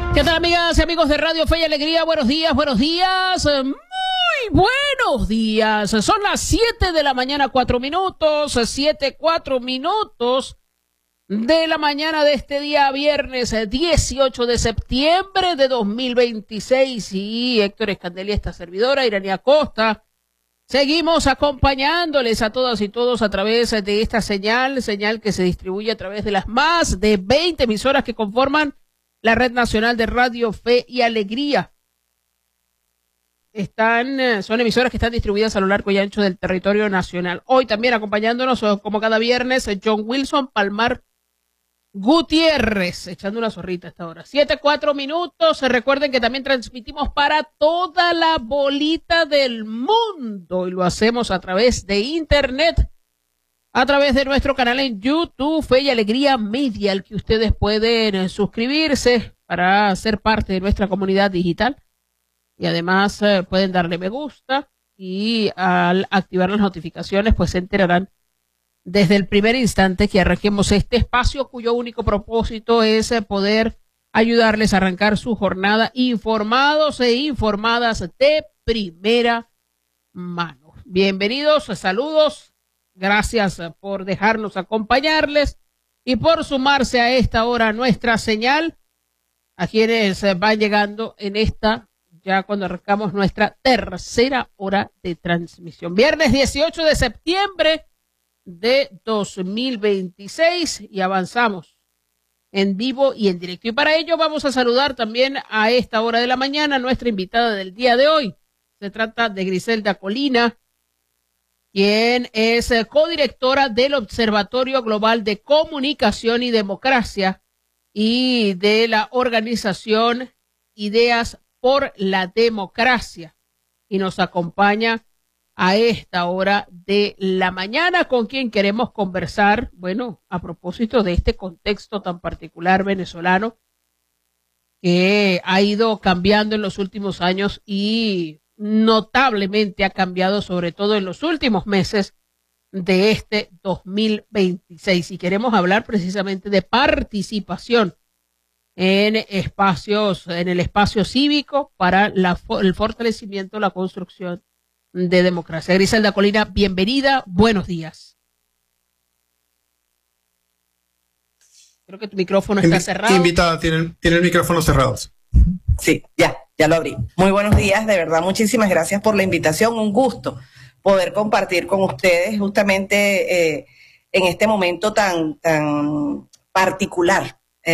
¿Qué tal, amigas y amigos de Radio Fe y Alegría? Buenos días, muy buenos días. Son las 7 de la mañana, 4 minutos, 4 minutos de la mañana de este día viernes 18 de septiembre de 2026. Y Héctor Escandelia, esta servidora, Iranía Costa. Seguimos acompañándoles a todas y todos a través de esta señal que se distribuye a través de las más de 20 emisoras que conforman la Red Nacional de Radio Fe y Alegría. Son emisoras que están distribuidas a lo largo y ancho del territorio nacional. Hoy también acompañándonos, como cada viernes, John Wilson Palmar Gutiérrez, echando una zorrita a esta hora. 7:04 minutos. Recuerden que también transmitimos para toda la bolita del mundo y lo hacemos a través de internet, a través de nuestro canal en YouTube, Fe y Alegría Media, al que ustedes pueden suscribirse para ser parte de nuestra comunidad digital. Y además pueden darle me gusta y al activar las notificaciones, pues se enterarán desde el primer instante que arranquemos este espacio, cuyo único propósito es poder ayudarles a arrancar su jornada informados e informadas de primera mano. Bienvenidos, saludos. Gracias por dejarnos acompañarles y por sumarse a esta hora a nuestra señal, a quienes van llegando en esta, ya cuando arrancamos nuestra tercera hora de transmisión. Viernes 18 de septiembre de 2026 y avanzamos en vivo y en directo. Y para ello vamos a saludar también a esta hora de la mañana a nuestra invitada del día de hoy. Se trata de Griselda Colina, quien es codirectora del Observatorio Global de Comunicación y Democracia y de la organización Ideas por la Democracia. Y nos acompaña a esta hora de la mañana, con quien queremos conversar, bueno, a propósito de este contexto tan particular venezolano que ha ido cambiando en los últimos años y notablemente ha cambiado, sobre todo en los últimos meses de este 2026. Y queremos hablar precisamente de participación en espacios, en el espacio cívico para el fortalecimiento, la construcción de democracia. Griselda Colina, bienvenida, buenos días. Creo que tu micrófono está cerrado. Invitada, tiene el micrófono cerrado. Sí, ya lo abrí. Muy buenos días, de verdad, muchísimas gracias por la invitación. Un gusto poder compartir con ustedes justamente en este momento tan particular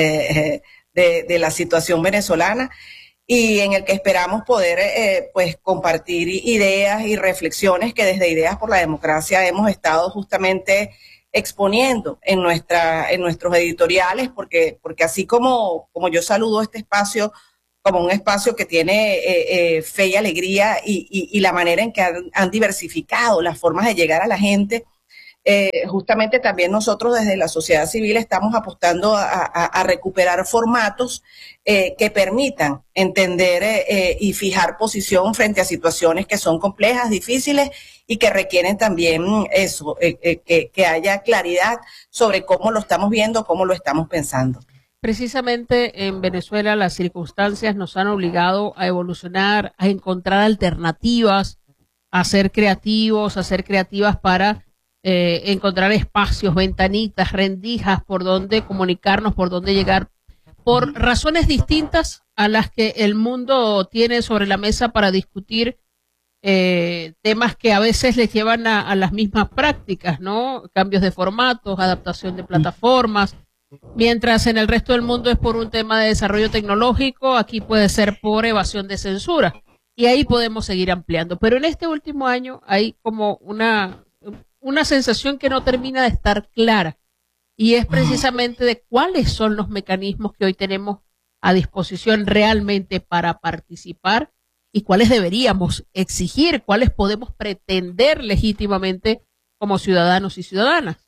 de la situación venezolana y en el que esperamos poder pues compartir ideas y reflexiones que desde Ideas por la Democracia hemos estado justamente exponiendo en nuestros editoriales, porque así como yo saludo este espacio como un espacio que tiene fe y alegría y la manera en que han diversificado las formas de llegar a la gente, justamente también nosotros desde la sociedad civil estamos apostando a recuperar formatos que permitan entender y fijar posición frente a situaciones que son complejas, difíciles y que requieren también eso, que haya claridad sobre cómo lo estamos viendo, cómo lo estamos pensando. Precisamente en Venezuela las circunstancias nos han obligado a evolucionar, a encontrar alternativas, a ser creativos, a ser creativas para encontrar espacios, ventanitas, rendijas por donde comunicarnos, por donde llegar, por razones distintas a las que el mundo tiene sobre la mesa para discutir temas que a veces les llevan a las mismas prácticas, ¿no? Cambios de formatos, adaptación de plataformas. Mientras en el resto del mundo es por un tema de desarrollo tecnológico, aquí puede ser por evasión de censura. Y ahí podemos seguir ampliando. Pero en este último año hay como una sensación que no termina de estar clara. Y es precisamente de cuáles son los mecanismos que hoy tenemos a disposición realmente para participar y cuáles deberíamos exigir, cuáles podemos pretender legítimamente como ciudadanos y ciudadanas.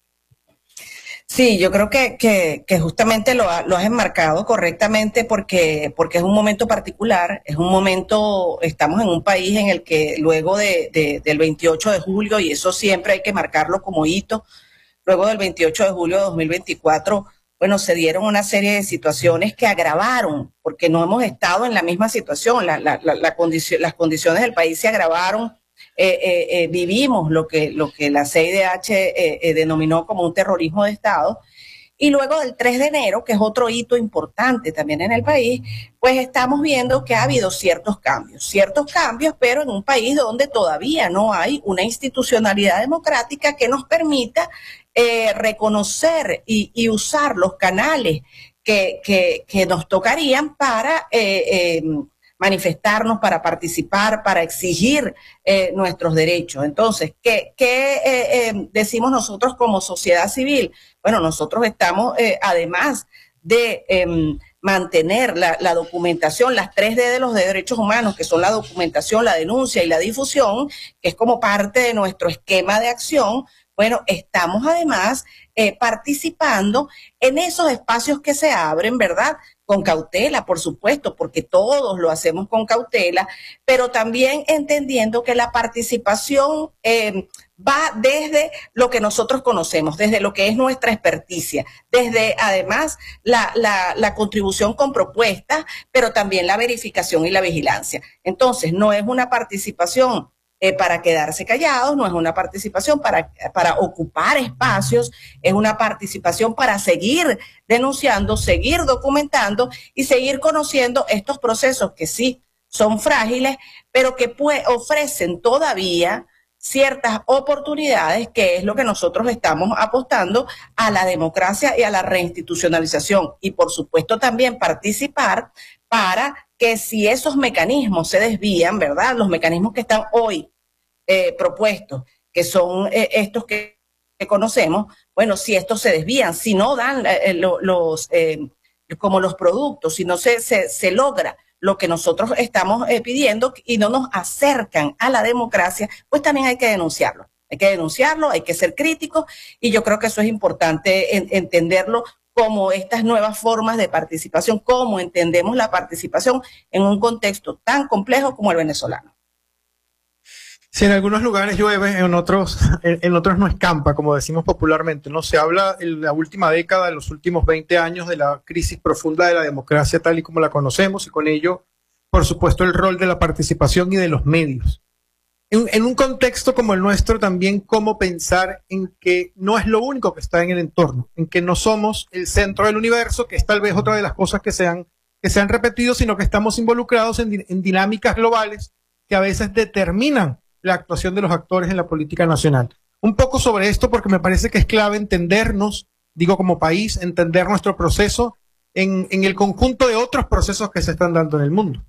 Sí, yo creo que justamente lo has enmarcado correctamente porque es un momento particular, es un momento, estamos en un país en el que luego del 28 de julio, y eso siempre hay que marcarlo como hito, luego del 28 de julio de 2024, bueno, se dieron una serie de situaciones que agravaron, porque no hemos estado en la misma situación, las condiciones del país se agravaron. Vivimos lo que la CIDH denominó como un terrorismo de Estado. Y luego del 3 de enero, que es otro hito importante también en el país, pues estamos viendo que ha habido ciertos cambios, pero en un país donde todavía no hay una institucionalidad democrática que nos permita reconocer y usar los canales que nos tocarían para manifestarnos, para participar, para exigir nuestros derechos. Entonces, ¿qué decimos nosotros como sociedad civil? Bueno, nosotros estamos, además de mantener la documentación, las 3D de los derechos humanos, que son la documentación, la denuncia y la difusión, que es como parte de nuestro esquema de acción. Bueno, estamos además participando en esos espacios que se abren, ¿verdad? Con cautela, por supuesto, porque todos lo hacemos con cautela, pero también entendiendo que la participación va desde lo que nosotros conocemos, desde lo que es nuestra experticia, desde además la contribución con propuestas, pero también la verificación y la vigilancia. Entonces, no es una participación para quedarse callados, no es una participación para ocupar espacios, es una participación para seguir denunciando, seguir documentando y seguir conociendo estos procesos que sí son frágiles, pero que ofrecen todavía ciertas oportunidades, que es lo que nosotros estamos apostando a la democracia y a la reinstitucionalización. Y por supuesto también participar para que si esos mecanismos se desvían, ¿verdad? Los mecanismos que están hoy propuestos, que son estos que conocemos, bueno, si estos se desvían, si no dan como los productos, si no se logra lo que nosotros estamos pidiendo y no nos acercan a la democracia, pues también hay que denunciarlo. Hay que ser críticos, y yo creo que eso es importante entenderlo como estas nuevas formas de participación, cómo entendemos la participación en un contexto tan complejo como el venezolano. Si en algunos lugares llueve, en otros no escampa, como decimos popularmente, ¿no? Se habla en la última década, en los últimos 20 años, de la crisis profunda de la democracia tal y como la conocemos, y con ello, por supuesto, el rol de la participación y de los medios. En un contexto como el nuestro, también cómo pensar en que no es lo único que está en el entorno, en que no somos el centro del universo, que es tal vez otra de las cosas que se han repetido, sino que estamos involucrados en dinámicas globales que a veces determinan la actuación de los actores en la política nacional. Un poco sobre esto, porque me parece que es clave entendernos, digo como país, entender nuestro proceso en el conjunto de otros procesos que se están dando en el mundo.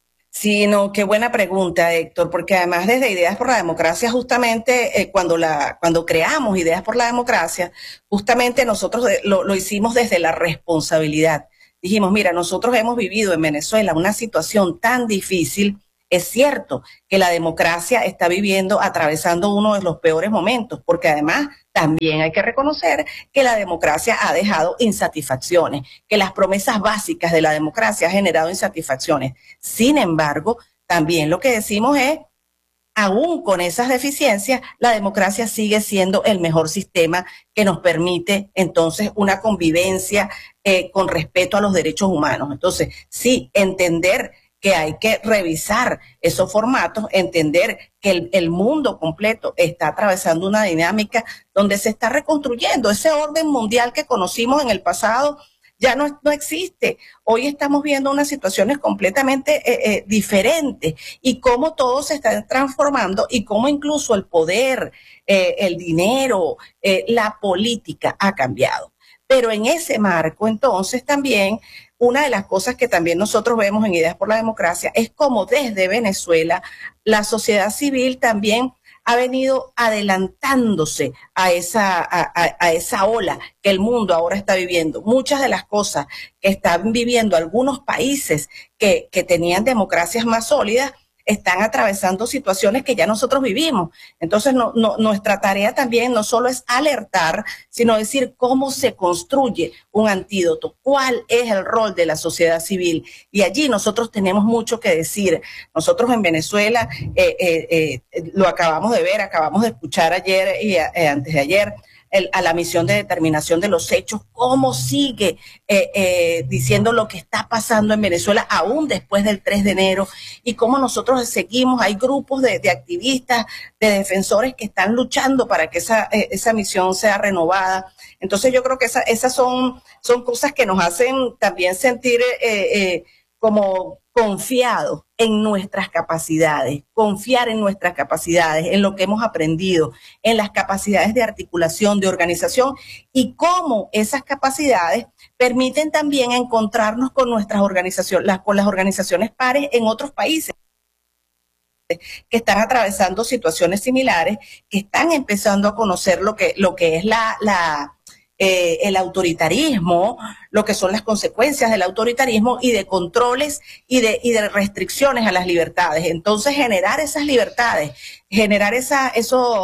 Sí, no, qué buena pregunta, Héctor, porque además desde Ideas por la Democracia, justamente cuando creamos Ideas por la Democracia, justamente nosotros lo hicimos desde la responsabilidad. Dijimos, mira, nosotros hemos vivido en Venezuela una situación tan difícil. Es cierto que la democracia está atravesando uno de los peores momentos, porque además también hay que reconocer que la democracia ha dejado insatisfacciones, que las promesas básicas de la democracia han generado insatisfacciones. Sin embargo, también lo que decimos es, aún con esas deficiencias, la democracia sigue siendo el mejor sistema que nos permite entonces una convivencia con respeto a los derechos humanos. Entonces, sí, entender que hay que revisar esos formatos, entender que el mundo completo está atravesando una dinámica donde se está reconstruyendo. Ese orden mundial que conocimos en el pasado ya no existe. Hoy estamos viendo unas situaciones completamente diferentes, y cómo todo se está transformando, y cómo incluso el poder, el dinero, la política ha cambiado. Pero en ese marco, entonces, también una de las cosas que también nosotros vemos en Ideas por la Democracia es cómo desde Venezuela la sociedad civil también ha venido adelantándose a esa ola que el mundo ahora está viviendo. Muchas de las cosas que están viviendo algunos países que tenían democracias más sólidas están atravesando situaciones que ya nosotros vivimos. Entonces, nuestra tarea también no solo es alertar, sino decir cómo se construye un antídoto, cuál es el rol de la sociedad civil. Y allí nosotros tenemos mucho que decir. Nosotros en Venezuela lo acabamos de ver, acabamos de escuchar ayer y antes de ayer a la misión de determinación de los hechos, cómo sigue diciendo lo que está pasando en Venezuela aún después del 3 de enero y cómo nosotros seguimos. Hay grupos de activistas, de defensores que están luchando para que esa misión sea renovada. Entonces yo creo que esas son cosas que nos hacen también sentir como confiados en nuestras capacidades, confiar en nuestras capacidades, en lo que hemos aprendido, en las capacidades de articulación, de organización y cómo esas capacidades permiten también encontrarnos con nuestras organizaciones, con las organizaciones pares en otros países que están atravesando situaciones similares, que están empezando a conocer lo que es el autoritarismo, lo que son las consecuencias del autoritarismo y de controles y de restricciones a las libertades. Entonces, generar esas libertades, generar esas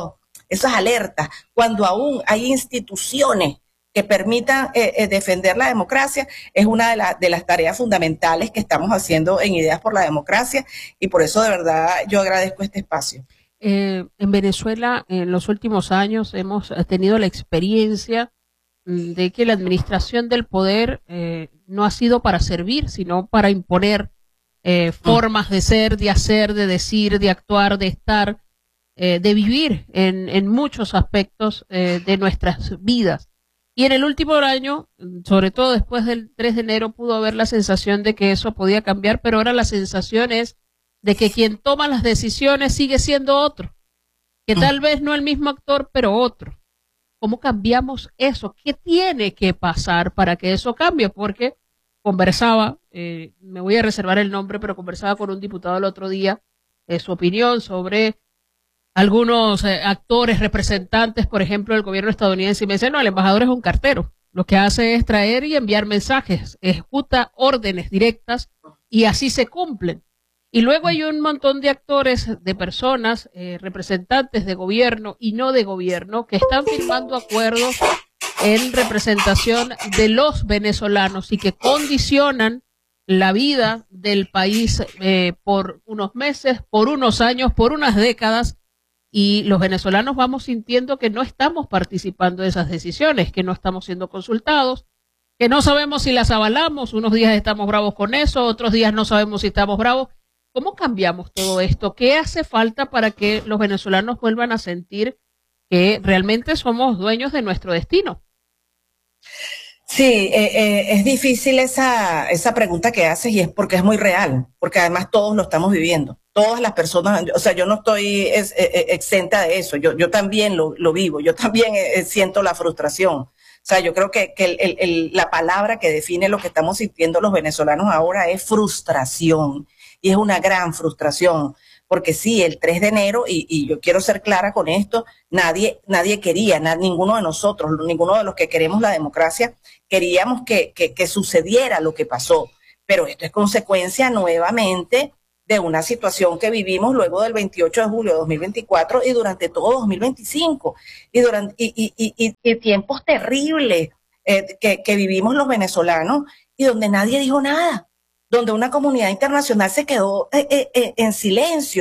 alertas, cuando aún hay instituciones que permitan defender la democracia, es una de las tareas fundamentales que estamos haciendo en Ideas por la Democracia, y por eso de verdad yo agradezco este espacio. En Venezuela, en los últimos años, hemos tenido la experiencia de que la administración del poder no ha sido para servir, sino para imponer formas de ser, de hacer, de decir, de actuar, de estar, de vivir en muchos aspectos de nuestras vidas. Y en el último año, sobre todo después del 3 de enero, pudo haber la sensación de que eso podía cambiar, pero ahora la sensación es de que quien toma las decisiones sigue siendo otro, que tal vez no el mismo actor, pero otro. ¿Cómo cambiamos eso? ¿Qué tiene que pasar para que eso cambie? Porque conversaba, me voy a reservar el nombre, pero conversaba con un diputado el otro día, su opinión sobre algunos actores, representantes, por ejemplo, del gobierno estadounidense, y me dice, no, el embajador es un cartero. Lo que hace es traer y enviar mensajes, ejecuta órdenes directas y así se cumplen. Y luego hay un montón de actores, de personas, representantes de gobierno y no de gobierno, que están firmando acuerdos en representación de los venezolanos y que condicionan la vida del país por unos meses, por unos años, por unas décadas, y los venezolanos vamos sintiendo que no estamos participando de esas decisiones, que no estamos siendo consultados, que no sabemos si las avalamos, unos días estamos bravos con eso, otros días no sabemos si estamos bravos. ¿Cómo cambiamos todo esto? ¿Qué hace falta para que los venezolanos vuelvan a sentir que realmente somos dueños de nuestro destino? Sí, es difícil esa pregunta que haces, y es porque es muy real, porque además todos lo estamos viviendo. Todas las personas, o sea, yo no estoy exenta de eso, yo también lo vivo, yo también siento la frustración. O sea, yo creo que la palabra que define lo que estamos sintiendo los venezolanos ahora es frustración. Y es una gran frustración, porque sí, el 3 de enero, y yo quiero ser clara con esto, nadie quería, ninguno de nosotros, ninguno de los que queremos la democracia, queríamos que sucediera lo que pasó. Pero esto es consecuencia nuevamente de una situación que vivimos luego del 28 de julio de 2024 y durante todo 2025, y tiempos terribles que vivimos los venezolanos y donde nadie dijo nada, donde una comunidad internacional se quedó en silencio.